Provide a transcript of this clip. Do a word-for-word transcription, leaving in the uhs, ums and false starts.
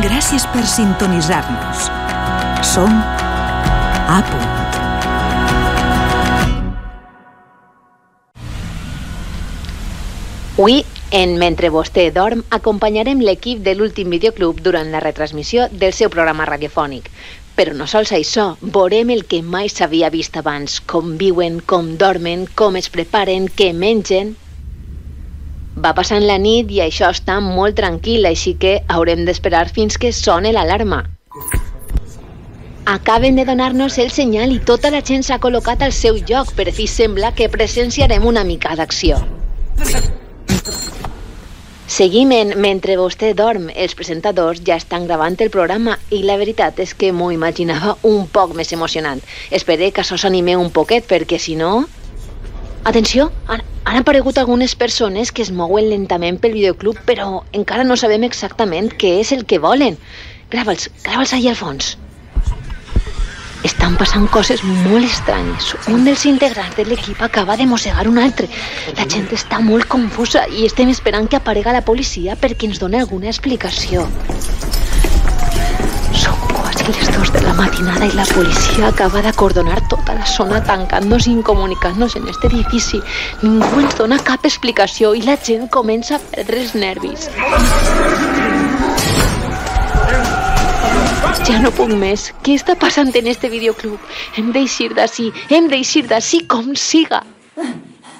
Gràcies per sintonitzar-nos. Som A Punt. Avui, en Mentre vostè dorm, acompanyarem l'equip de l'últim videoclub durant la retransmissió del seu programa radiofònic. Però no sols això, veurem el que mai s'havia vist abans, com viuen, com dormen, com es preparen, què mengen. Va passant la nit i això està molt tranquil, així que haurem d'esperar fins que soni l'alarma. Acaben de donar-nos el senyal i tota la gent s'ha col·locat al seu lloc, per fi sembla que presenciarem una mica d'acció. Seguim en Mentre vostè dorm. Els presentadors ja estan gravant el programa i la veritat és que m'ho imaginava un poc més emocionant. Espero que això s'anime un poquet perquè si no... Atenció, han, han aparegut algunes persones que es mouen lentament pel videoclub però encara no sabem exactament què és el que volen. Grava'ls, grava'ls allà al fons. Estan passant coses molt estranyes. Un dels integrants de l'equip acaba de mossegar un altre. La gent està molt confusa i estem esperant que aparega la policia perquè ens doni alguna explicació. Són quasi les dues de la matinada i la policia acaba d'acordonar tota la zona tancant-nos i incomunicant-nos en este edifici. Ningú ens dona cap explicació i la gent comença a perdre els nervis. Ja no puc més. Què està passant en este videoclub? Hem d'eixir d'ací, hem d'eixir d'ací com siga.